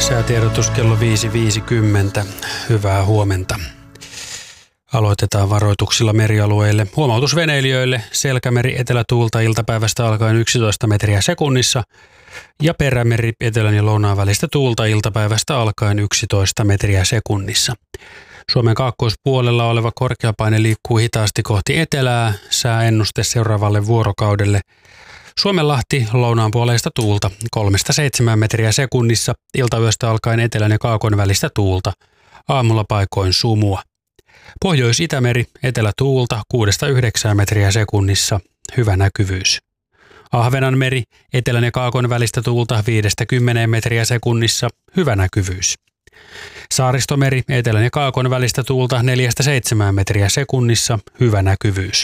Säätiedotus kello 5.50. Hyvää huomenta. Aloitetaan varoituksilla merialueille. Huomautus veneilijöille. Selkämeri etelätuulta iltapäivästä alkaen 11 metriä sekunnissa ja perämeri etelän ja lounaan välistä tuulta iltapäivästä alkaen 11 metriä sekunnissa. Suomen kaakkoispuolella oleva korkeapaine liikkuu hitaasti kohti etelää. Sääennuste seuraavalle vuorokaudelle. Suomenlahti lounaan puoleista tuulta 3-7 metriä sekunnissa, iltayöstä alkaen etelän ja kaakon välistä tuulta, aamulla paikoin sumua. Pohjois-Itämeri etelätuulta 6-9 metriä sekunnissa, hyvä näkyvyys. Ahvenanmeri etelän ja kaakon välistä tuulta 5-10 metriä sekunnissa, hyvä näkyvyys. Saaristomeri etelän ja kaakon välistä tuulta 4-7 metriä sekunnissa, hyvä näkyvyys.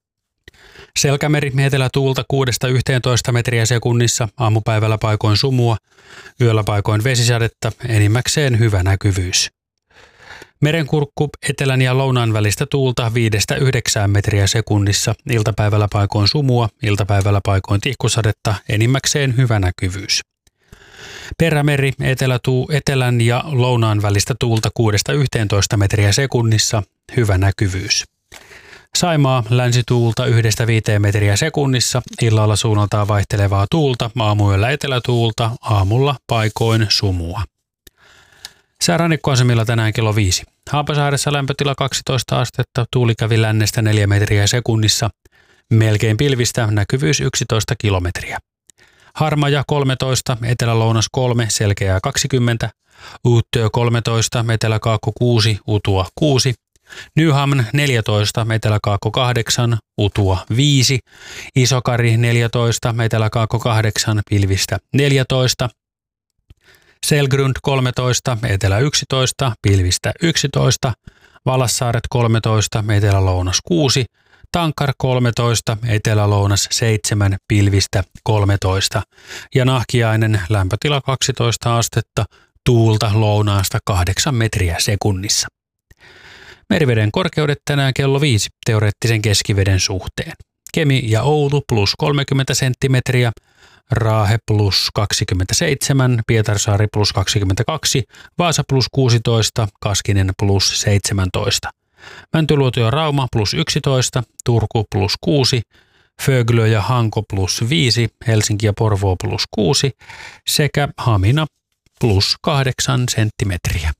Selkämeri etelätuulta 6-11 metriä sekunnissa, aamupäivällä paikoin sumua, yöllä paikoin vesisadetta, enimmäkseen hyvä näkyvyys. Merenkurkku etelän ja lounaan välistä tuulta 5-9 metriä sekunnissa, iltapäivällä paikoin sumua, iltapäivällä paikoin tihkusadetta, enimmäkseen hyvä näkyvyys. Perämeri etelän ja lounaan välistä tuulta 6-11 metriä sekunnissa, hyvä näkyvyys. Saimaa länsituulta 1-5 metriä sekunnissa, illalla suunnaltaan vaihtelevaa tuulta, aamuyöllä etelätuulta, aamulla paikoin sumua. Säärannikkoasemilla tänään kello 5. Haapasaaressa lämpötila 12 astetta, tuuli kävi lännestä 4 metriä sekunnissa, melkein pilvistä, näkyvyys 11 kilometriä. Harmaja 13, etelä-lounas 3, selkeää 20, Uuttöö 13, etelä-kaakko 6, utua 6, Nyhamn 14, etelä-kaakko 8, utua 5, Isokari 14, etelä-kaakko 8, pilvistä 14, Selgrund 13, etelä 11, pilvistä 11, Valassaaret 13, etelä-lounas 6, Tankar 13, etelä-lounas 7, pilvistä 13 ja Nahkiainen lämpötila 12 astetta, tuulta lounaasta 8 metriä sekunnissa. Meriveden korkeudet tänään kello 5 teoreettisen keskiveden suhteen. Kemi ja Oulu plus 30 senttimetriä, Raahe plus 27, Pietarsaari plus 22, Vaasa plus 16, Kaskinen plus 17. Mäntyluoto ja Rauma plus 11, Turku plus 6, Föglö ja Hanko plus 5, Helsinki ja Porvoo plus 6 sekä Hamina plus 8 senttimetriä.